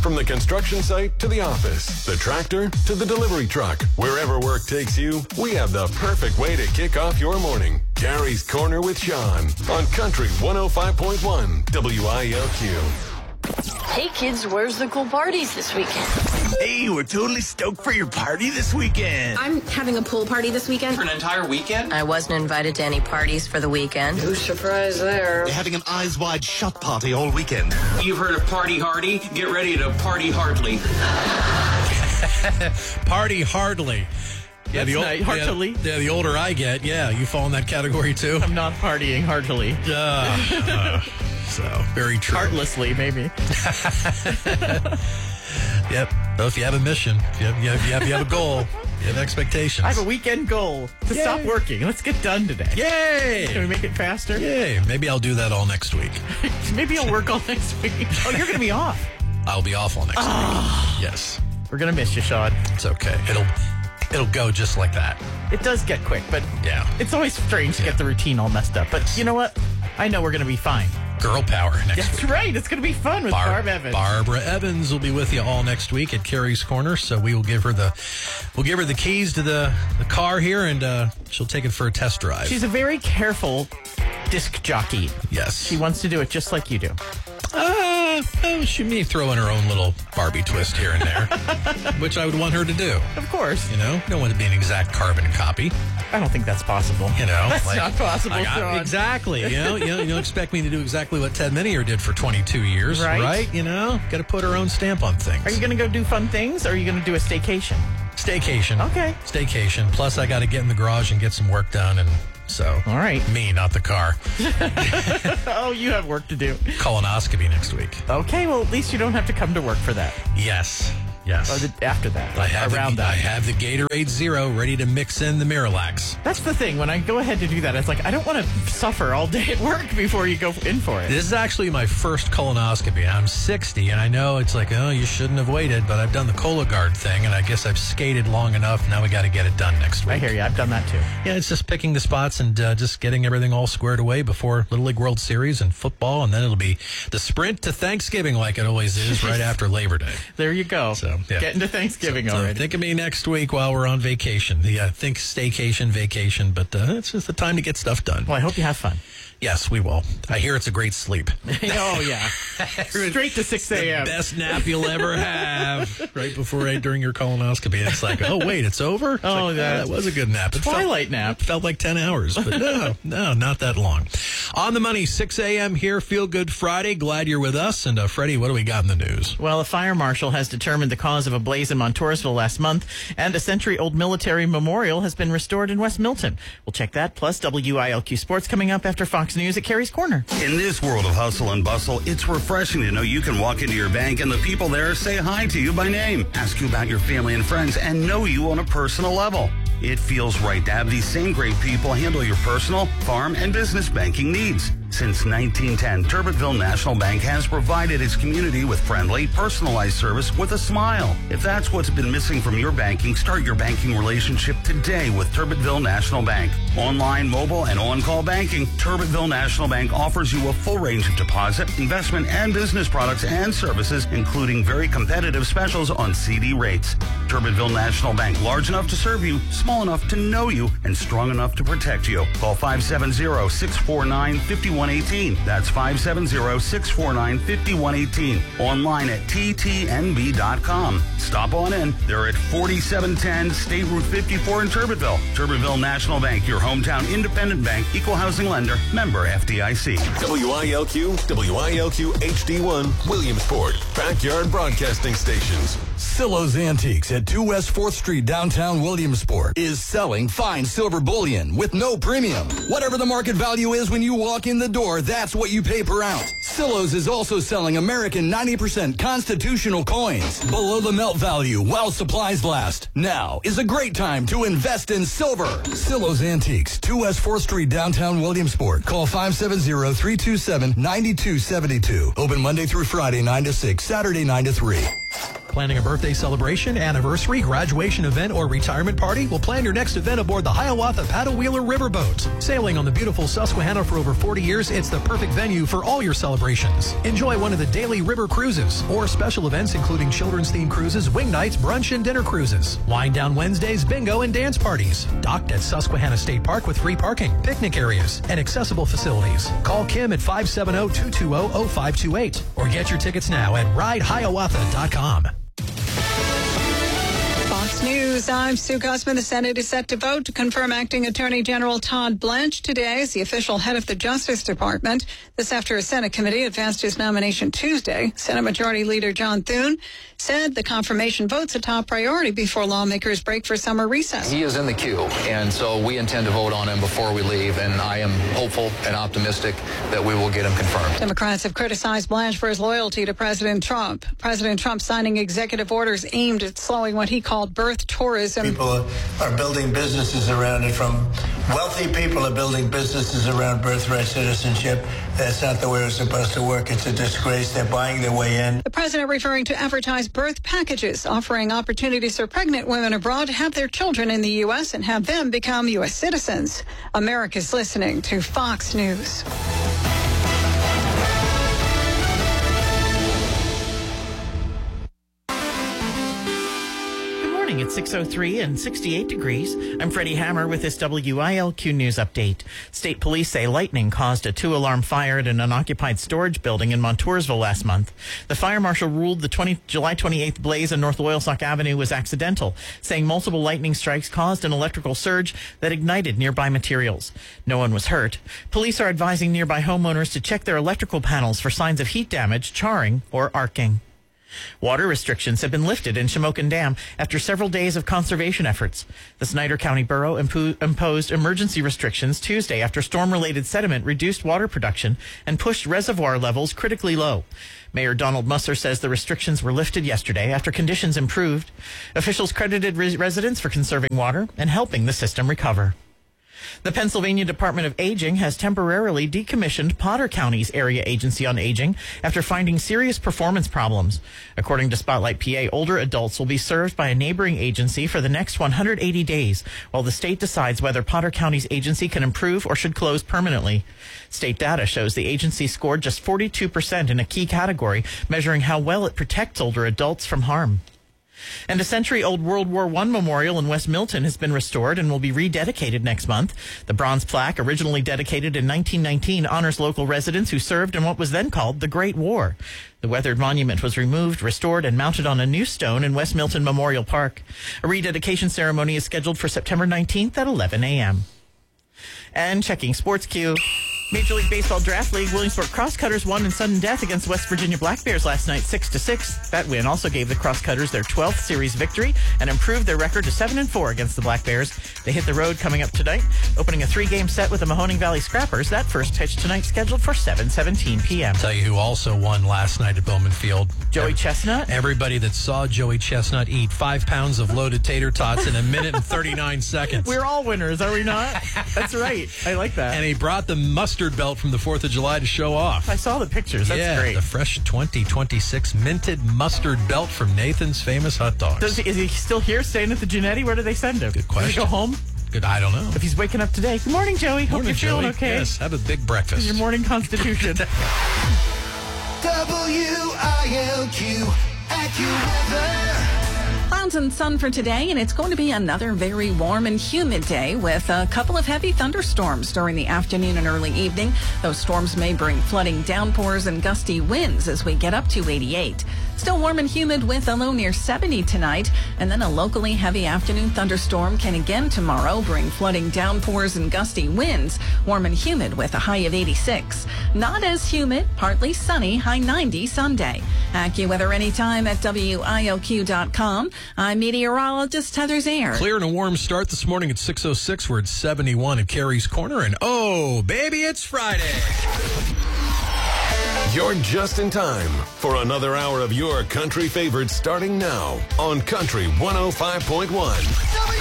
From the construction site to the office, the tractor to the delivery truck, wherever work takes you, we have the perfect way to kick off your morning. Gary's Corner with Sean on Country 105.1 WILQ. Hey kids, where's the cool parties this weekend? Hey, we're totally stoked for your party this weekend. I'm having a pool party this weekend. For an entire weekend? I wasn't invited to any parties for the weekend. No surprise there. They're having an eyes wide shut party all weekend. You've heard of Party Hardy? Get ready to party hardly. Party hardly. Yeah, heartily. Yeah, the older I get, you fall in that category too. I'm not partying heartily. So, very true. Heartlessly, maybe. Yep. So if you have a mission, if you have a goal, you have expectations. I have a weekend goal to stop working. Let's get done today. Yay! Can we make it faster? Yay! Maybe I'll do that all next week. Maybe I'll work all next week. Oh, you're going to be off. I'll be off all next week. Yes. We're going to miss you, Sean. It's okay. It'll go just like that. It does get quick, but it's always strange to get the routine all messed up. But you know what? I know we're going to be fine. Girl power next week. That's right. It's going to be fun with Barb Evans. Barbara Evans will be with you all next week at Carrie's Corner. So we will give her the keys to the car here, and she'll take it for a test drive. She's a very careful disc jockey. Yes. She wants to do it just like you do. She may throw in her own little Barbie twist here and there, which I would want her to do. Of course. You know, don't want to be an exact carbon copy. I don't think that's possible. You know, that's not possible, Sean. Exactly. You don't expect me to do exactly what Ted Minier did for 22 years, right? You know, got to put her own stamp on things. Are you going to go do fun things, or are you going to do a staycation? Staycation. Okay. Staycation. Plus, I got to get in the garage and get some work done, and so. All right. Me, not the car. Oh, you have work to do. Colonoscopy next week. Okay, well, at least you don't have to come to work for that. Yes. Or after that. I have the Gatorade Zero ready to mix in the Miralax. That's the thing. When I go ahead to do that, it's like, I don't want to suffer all day at work before you go in for it. This is actually my first colonoscopy. I'm 60, and I know it's like, oh, you shouldn't have waited, but I've done the Cologuard thing, and I guess I've skated long enough. Now we got to get it done next week. I hear you. I've done that too. Yeah, it's just picking the spots and just getting everything all squared away before Little League World Series and football, and then it'll be the sprint to Thanksgiving like it always is right after Labor Day. There you go. So, yeah. Getting to Thanksgiving already. Think of me next week while we're on vacation. Think staycation, vacation, but it's just the time to get stuff done. Well, I hope you have fun. Yes, we will. I hear it's a great sleep. Oh, yeah. Straight to 6 a.m. The best nap you'll ever have during your colonoscopy. It's like, oh, wait, it's over? It's that was a good nap. Twilight nap. It felt like 10 hours, but no, not that long. On the money, 6 a.m. here, Feel Good Friday. Glad you're with us. And Freddie, what do we got in the news? Well, a fire marshal has determined the cause of a blaze in Montoursville last month, and a century-old military memorial has been restored in West Milton. We'll check that, plus WILQ Sports coming up after Fox News at Carrie's Corner. In this world of hustle and bustle, it's refreshing to know you can walk into your bank and the people there say hi to you by name, ask you about your family and friends, and know you on a personal level. It feels right to have these same great people handle your personal, farm, and business banking needs. Since 1910, Turbitville National Bank has provided its community with friendly, personalized service with a smile. If that's what's been missing from your banking, start your banking relationship today with Turbitville National Bank. Online, mobile, and on-call banking, Turbitville National Bank offers you a full range of deposit, investment, and business products and services, including very competitive specials on CD rates. Turbitville National Bank, large enough to serve you, small enough to know you, and strong enough to protect you. Call 570-649-5118. That's 570-649-5118. Online at ttnb.com. Stop on in. They're at 4710 State Route 54 in Turbitville. Turbitville National Bank, your hometown independent bank, equal housing lender, member FDIC. WILQ HD1, Williamsport, backyard broadcasting stations. Silo's Antiques at 2 West 4th Street, downtown Williamsport, is selling fine silver bullion with no premium. Whatever the market value is when you walk in the door, that's what you pay per ounce. Silo's is also selling American 90% constitutional coins below the melt value while supplies last. Now is a great time to invest in silver. Silo's Antiques, 2 West 4th Street, downtown Williamsport. Call 570-327-9272. Open Monday through Friday, 9 to 6, Saturday, 9 to 3. Planning a birthday celebration, anniversary, graduation event, or retirement party? We'll plan your next event aboard the Hiawatha Paddle Wheeler Riverboat. Sailing on the beautiful Susquehanna for over 40 years, it's the perfect venue for all your celebrations. Enjoy one of the daily river cruises or special events including children's-themed cruises, wing nights, brunch, and dinner cruises. Wind down Wednesdays, bingo, and dance parties. Docked at Susquehanna State Park with free parking, picnic areas, and accessible facilities. Call Kim at 570-220-0528 or get your tickets now at ridehiawatha.com. Fox News, I'm Sue Guzman. The Senate is set to vote to confirm Acting Attorney General Todd Blanche today as the official head of the Justice Department. This after a Senate committee advanced his nomination Tuesday. Senate Majority Leader John Thune said the confirmation vote's a top priority before lawmakers break for summer recess. He is in the queue, and so we intend to vote on him before we leave, and I am hopeful and optimistic that we will get him confirmed. Democrats have criticized Blanche for his loyalty to President Trump. President Trump signing executive orders aimed at slowing what he called birth tourism. People are building businesses around it. From wealthy people are building businesses around birthright citizenship. That's not the way it's supposed to work. It's a disgrace. They're buying their way in. The president referring to advertised birth packages, offering opportunities for pregnant women abroad to have their children in the U.S. and have them become U.S. citizens. America's listening to Fox News. It's 6:03 and 68 degrees. I'm Freddie Hammer with this WILQ News update. State police say lightning caused a 2-alarm fire at an unoccupied storage building in Montoursville last month. The fire marshal ruled the July 28th blaze on North Loyalsock Avenue was accidental, saying multiple lightning strikes caused an electrical surge that ignited nearby materials. No one was hurt. Police are advising nearby homeowners to check their electrical panels for signs of heat damage, charring, or arcing. Water restrictions have been lifted in Shamokin Dam after several days of conservation efforts. The Snyder County Borough imposed emergency restrictions Tuesday after storm-related sediment reduced water production and pushed reservoir levels critically low. Mayor Donald Musser says the restrictions were lifted yesterday after conditions improved. Officials credited residents for conserving water and helping the system recover. The Pennsylvania Department of Aging has temporarily decommissioned Potter County's Area Agency on Aging after finding serious performance problems. According to Spotlight PA, older adults will be served by a neighboring agency for the next 180 days, while the state decides whether Potter County's agency can improve or should close permanently. State data shows the agency scored just 42% in a key category, measuring how well it protects older adults from harm. And a century-old World War I memorial in West Milton has been restored and will be rededicated next month. The bronze plaque, originally dedicated in 1919, honors local residents who served in what was then called the Great War. The weathered monument was removed, restored, and mounted on a new stone in West Milton Memorial Park. A rededication ceremony is scheduled for September 19th at 11 a.m. And checking Sports Queue. Major League Baseball Draft League, Williamsport Crosscutters won in sudden death against West Virginia Black Bears last night, 6-6. That win also gave the Crosscutters their 12th series victory and improved their record to 7-4 against the Black Bears. They hit the road coming up tonight, opening a 3-game set with the Mahoning Valley Scrappers. That first pitch tonight scheduled for 7:17 p.m. Tell you who also won last night at Bowman Field. Joey Chestnut. Everybody that saw Joey Chestnut eat 5 pounds of loaded tater tots in a minute and 39 seconds. We're all winners, are we not? That's right. I like that. And he brought the mustard belt from the 4th of July to show off. I saw the pictures. That's great. The fresh 2026 minted mustard belt from Nathan's Famous Hot Dogs. Is he still here, staying at the Giannetti? Where do they send him? Good question. Does he go home? Good. I don't know. If he's waking up today. Good morning, Joey. Hope you're feeling okay. Yes, have a big breakfast. Your morning constitution. WILQ AccuWeather. Clouds and sun for today, and it's going to be another very warm and humid day with a couple of heavy thunderstorms during the afternoon and early evening. Those storms may bring flooding downpours and gusty winds as we get up to 88. Still warm and humid with a low near 70 tonight, and then a locally heavy afternoon thunderstorm can again tomorrow bring flooding downpours and gusty winds. Warm and humid with a high of 86. Not as humid, partly sunny, high 90 Sunday. AccuWeather anytime at WILQ.com. I'm meteorologist Heather Zaire. Clear and a warm start this morning at 6:06. We're at 71 at Carey's Corner, and oh, baby, it's Friday. You're just in time for another hour of your country favorites starting now on Country 105.1.